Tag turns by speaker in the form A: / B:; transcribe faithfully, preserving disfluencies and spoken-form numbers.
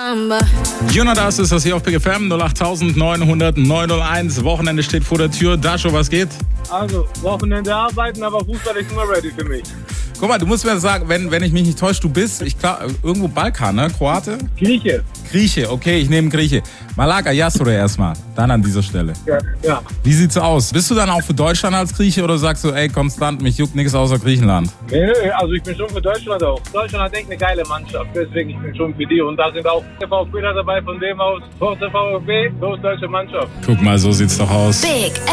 A: Jonas ist das hier auf Big F M null acht neun null null neun null eins. Wochenende steht vor der Tür. Dasho, was geht?
B: Also, Wochenende arbeiten, aber Fußball ist immer ready für mich.
A: Guck mal, du musst mir sagen, wenn, wenn ich mich nicht täusche, du bist, ich klar, irgendwo Balkan, ne? Kroate?
B: Grieche.
A: Grieche, okay, ich nehme Grieche. Malaka Yasure erstmal, dann an dieser Stelle.
B: Ja, ja.
A: Wie sieht's aus? Bist du dann auch für Deutschland als Grieche oder sagst du, ey, konstant, mich juckt nichts außer Griechenland?
B: Nee, nee, also ich bin schon für Deutschland auch. Deutschland hat echt eine geile Mannschaft, deswegen ich bin schon für die. Und da sind auch VfBler dabei, von dem aus, große VfB, große deutsche Mannschaft.
A: Guck mal, so sieht's doch aus.
C: Big